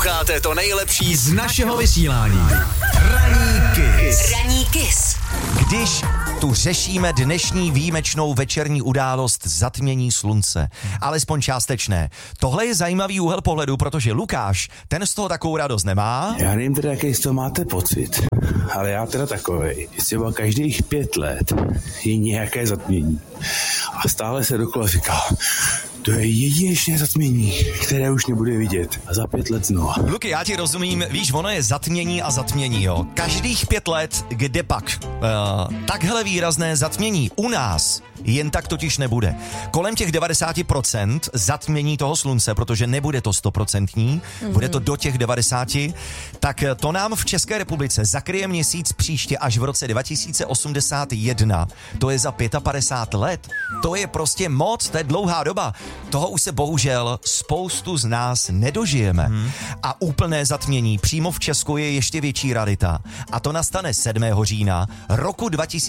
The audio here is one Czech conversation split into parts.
Posloucháte to nejlepší z našeho vysílání. Ranní Kiss. Když tu řešíme dnešní výjimečnou večerní událost zatmění slunce, alespoň částečné. Tohle je zajímavý úhel pohledu, protože Lukáš, ten z toho takovou radost nemá. Já nevím teda, jaký z toho máte pocit, ale já teda takovej. Třeba každých 5 let je nějaké zatmění. A stále se dokola říká, to je jedinečné zatmění, které už nebude vidět. A za 5 let znova. Luky, já ti rozumím, víš, ono je zatmění a zatmění, jo. Každých 5 let, kde pak? Takhle výrazné zatmění u nás jen tak totiž nebude. Kolem těch 90% zatmění toho slunce, protože nebude to 100%, bude to do těch 90%, tak to nám v České republice zakryje měsíc příště až v roce 2081. To je za 55 let. To je prostě moc, to je dlouhá doba. Toho už se bohužel spoustu z nás nedožijeme. A úplné zatmění přímo v Česku je ještě větší rarita. A to nastane 7. října roku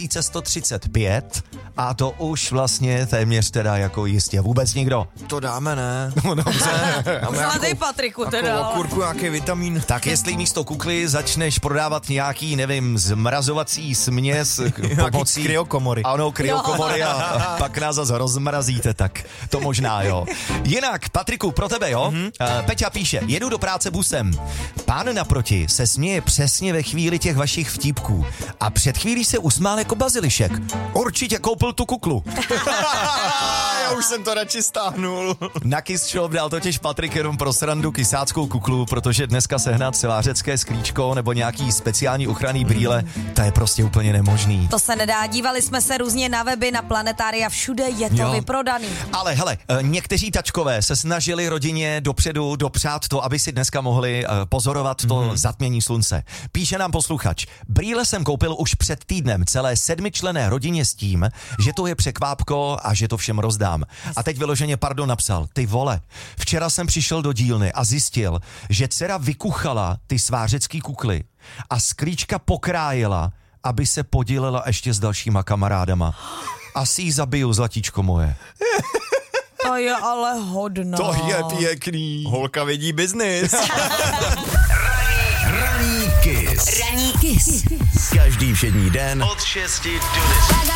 2135 a to už vlastně téměř teda jako jistě vůbec nikdo. To dáme, ne? No dobře. Zlatý Patriku teda. Okurku, nějaký vitamin. Tak jestli místo kukly začneš prodávat nějaký, nevím, zmrazovací směs pomocí kryokomory. Ano, kryokomory a pak nás zase rozmrazíte, tak to možná, jo. Jinak, Patriku, pro tebe, jo? Peťa píše, jedu do práce busem. Pán naproti se směje přesně ve chvíli těch vašich vtípků a před chvílí se usmál jako bazilišek. Určitě koupil tu kuklu. Já už jsem to radši stáhnul. Na Kiss Shop dal totiž Patrik jenom pro srandu kysáckou kuklu, protože dneska sehnat celářecké sklíčko nebo nějaký speciální ochranný brýle, to je prostě úplně nemožný. To se nedá, dívali jsme se různě na weby, na Planetária, všude je to vyprodaný. Ale hele, někteří tačkové se snažili rodině dopředu dopřát to, aby si dneska mohli pozorovat to zatmění slunce. Píše nám posluchač, brýle jsem koupil už před týdnem celé 7členné rodině s tím, že to je překvápko a že to všem rozdám. A teď vyloženě napsal, ty vole, včera jsem přišel do dílny a zjistil, že dcera vykuchala ty svářecký kukly a sklíčka pokrájela, aby se podílela ještě s dalšíma kamarádama. Asi jí zabiju, zlatíčko moje. To je ale hodno. To je pěkný. Holka vidí biznis. Ranní Kiss. Každý všední den od 6 do 10.